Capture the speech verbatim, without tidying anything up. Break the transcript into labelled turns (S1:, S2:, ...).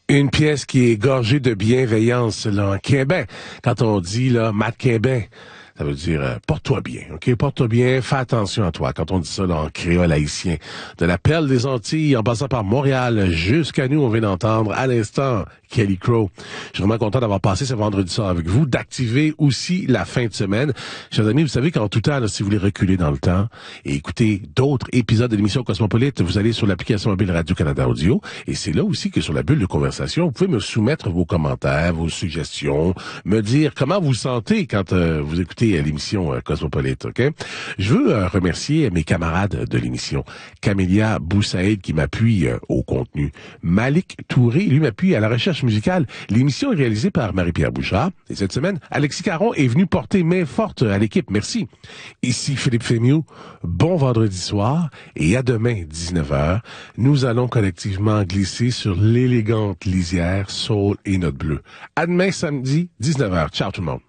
S1: Une pièce qui est gorgée de bienveillance, là, en Québec. Quand on dit, là, Matt Québec, ça veut dire, euh, porte-toi bien, OK? Porte-toi bien, fais attention à toi. Quand on dit ça, là, en créole haïtien. De la perle des Antilles, en passant par Montréal, jusqu'à nous, on vient d'entendre, à l'instant, Kelly Crow. Je suis vraiment content d'avoir passé ce vendredi soir avec vous, d'activer aussi la fin de semaine. Chers amis, vous savez qu'en tout temps, là, si vous voulez reculer dans le temps et écouter d'autres épisodes de l'émission Cosmopolite, vous allez sur l'application mobile Radio-Canada Audio, et c'est là aussi que sur la bulle de conversation, vous pouvez me soumettre vos commentaires, vos suggestions, me dire comment vous sentez quand euh, vous écoutez l'émission euh, Cosmopolite, OK? Je veux euh, remercier mes camarades de l'émission. Camélia Boussaïd qui m'appuie euh, au contenu. Malik Touré, lui, m'appuie à la recherche musicale. L'émission est réalisée par Marie-Pierre Bouchard. Et cette semaine, Alexis Caron est venu porter main forte à l'équipe. Merci. Ici Philippe Fémieux. Bon vendredi soir et à demain, dix-neuf heures. Nous allons collectivement glisser sur l'élégante lisière Soul et Note Bleue. À demain, samedi, dix-neuf heures. Ciao tout le monde.